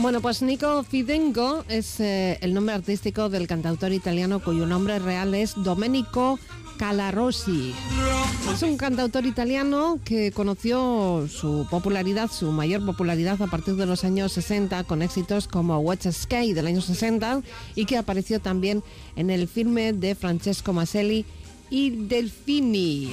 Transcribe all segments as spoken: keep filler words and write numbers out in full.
Bueno, pues Nico Fidenco es eh, el nombre artístico del cantautor italiano cuyo nombre real es Domenico Calarossi. Es un cantautor italiano que conoció su popularidad, su mayor popularidad a partir de los años sesenta con éxitos como What's Sky del año sesenta y que apareció también en el filme de Francesco Maselli y Delfini.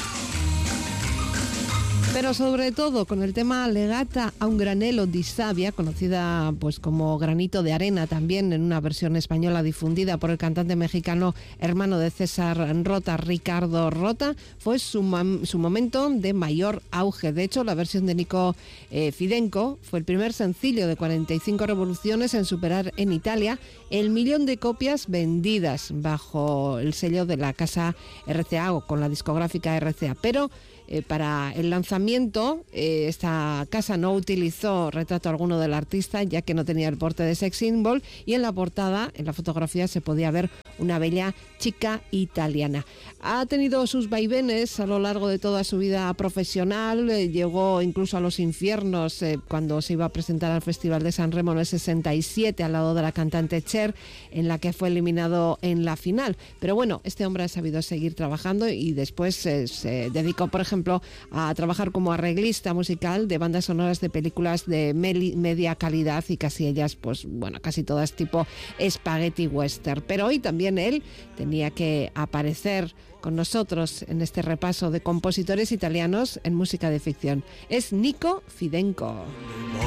Pero sobre todo con el tema Legata a un granello di sabbia, conocida pues como Granito de Arena también en una versión española difundida por el cantante mexicano hermano de César Rota, Ricardo Rota, fue su, su momento de mayor auge. De hecho, la versión de Nico eh, Fidenco fue el primer sencillo de cuarenta y cinco revoluciones en superar en Italia el millón de copias vendidas bajo el sello de la casa R C A o con la discográfica R C A. Pero Eh, para el lanzamiento, eh, esta casa no utilizó retrato alguno del artista, ya que no tenía el porte de sex symbol, y en la portada, en la fotografía, se podía ver una bella chica italiana. Ha tenido sus vaivenes a lo largo de toda su vida profesional, eh, llegó incluso a los infiernos eh, cuando se iba a presentar al Festival de San Remo en el sesenta y siete al lado de la cantante Cher, en la que fue eliminado en la final. Pero bueno, este hombre ha sabido seguir trabajando y después eh, se dedicó, por ejemplo, a trabajar como arreglista musical de bandas sonoras de películas de media calidad y casi ellas, pues bueno, casi todas tipo spaghetti western. Pero hoy también él tenía que aparecer con nosotros en este repaso de compositores italianos en música de ficción. Es Nico Fidenco.